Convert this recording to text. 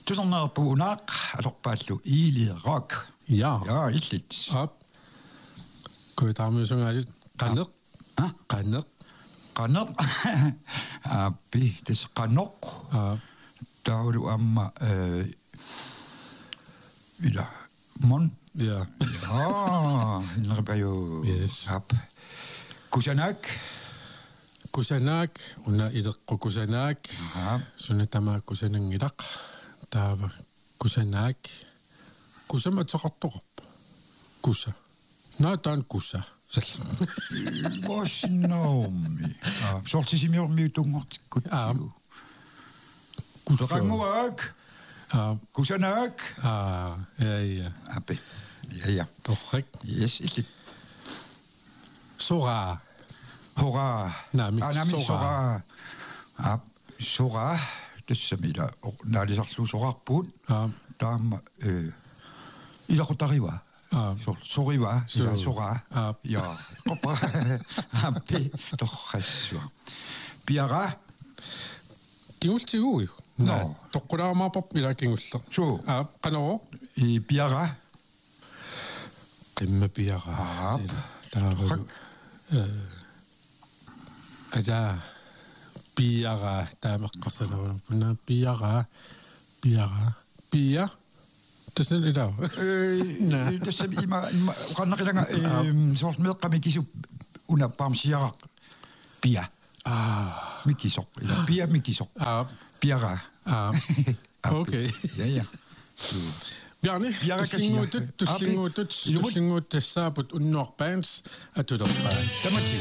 Tusarnerpuunaaq alorpaallu iili rock. Ja. Ja, illit. Op. Kuitarmiusungasit qaneq. Qaneq. Qaneq. Appi des qaneq. Taulu amma ila mon. Ja. Inrebayo. Yes. Ap. Kusanak. Kusanak una ideqqu kusanak. Sunatama kusanangilaq. Taava kusanak. Kusama tsoqartoqop. Kusa. Naataan kusa. Mosnomi. Sortisimiormiutungortikkut. Kusanguak. Kusanak. Ja. Appi. Ja. Torrik. Yes, illit. Sora. Hurra. Nami sora. Sora. Tissamila naalisarlu sorarpuun. Taama ilaqutariwa. Soriwa ila sora. Ja. Papa. Appi torrassua. Piara. Kingultiguuju. No. Toqqulaamaapap ila kingulla. Suu. Qanoro. I piara. Qimma piara. Taava. Ada piara taameqqarsalava punna piara pia tasnal ila Tassam ima qannaqilanga sort meeqqami una pamsiara pia mikisoq ila pia mikisoq piara okay ja Bjarne, tussinguutut tassaaput unnuarpaans atulerpaan.